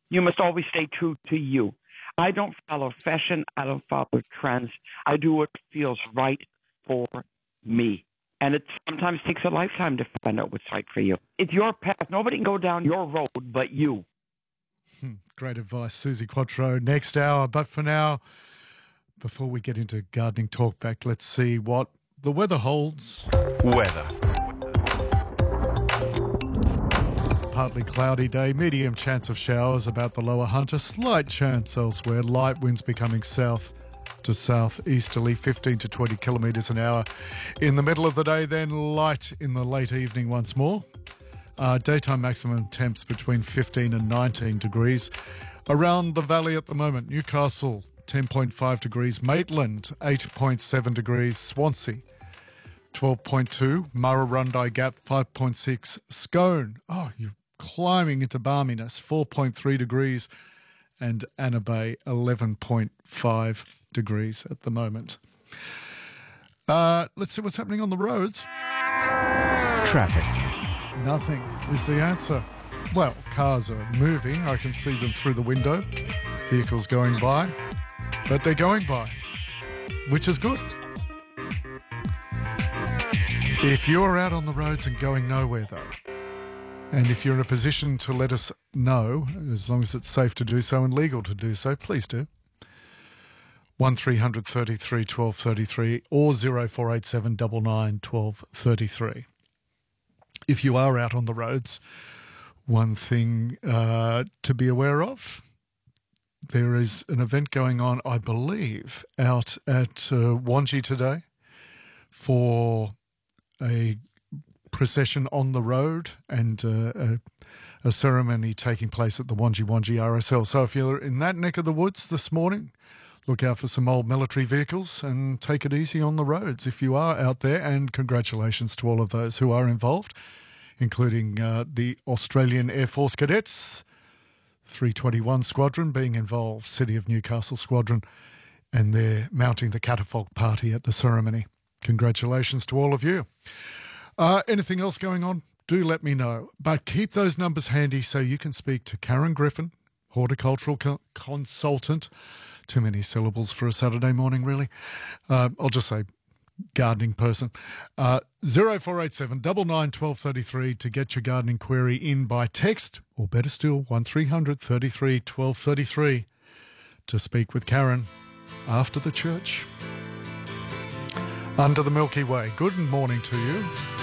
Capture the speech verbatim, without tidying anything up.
You must always stay true to you. I don't follow fashion. I don't follow trends. I do what feels right for me. And it sometimes takes a lifetime to find out what's right for you. It's your path. Nobody can go down your road but you. Hmm, great advice, Suzi Quatro. Next hour. But for now, before we get into gardening talk back, let's see what the weather holds. Weather. Partly cloudy day, medium chance of showers about the lower Hunter, slight chance elsewhere, light winds becoming south to southeasterly, fifteen to twenty kilometres an hour. In the middle of the day, then light in the late evening once more. Uh, daytime maximum temps between fifteen and nineteen degrees. Around the valley at the moment, Newcastle, ten point five degrees. Maitland, eight point seven degrees. Swansea, twelve point two. Murrurundi Gap, five point six. Scone, oh, you're climbing into balminess, four point three degrees. And Anna Bay, eleven point five degrees at the moment. Uh, let's see what's happening on the roads. Traffic. Nothing is the answer. Well, cars are moving. I can see them through the window. Vehicles going by. But they're going by, which is good. If you're out on the roads and going nowhere, though, and if you're in a position to let us know, as long as it's safe to do so and legal to do so, please do. one three hundred thirty-three twelve thirty-three or zero four eight seven nine nine twelve thirty-three. If you are out on the roads, one thing uh, to be aware of, there is an event going on, I believe, out at uh, Wangi today for a procession on the road and uh, a, a ceremony taking place at the Wangi Wangi R S L. So if you're in that neck of the woods this morning, look out for some old military vehicles and take it easy on the roads if you are out there. And congratulations to all of those who are involved, including uh, the Australian Air Force Cadets, three twenty-one Squadron being involved, City of Newcastle Squadron, and they're mounting the catafalque party at the ceremony. Congratulations to all of you. Uh, anything else going on? Do let me know. But keep those numbers handy so you can speak to Karen Griffin, horticultural co- consultant. Too many syllables for a Saturday morning, really. Uh, I'll just say gardening person. Uh, zero four eight seven nine nine one two three three to get your gardening query in by text, or better still, one three hundred thirty-three twelve thirty-three to speak with Karen after the church. Under the Milky Way. Good morning to you.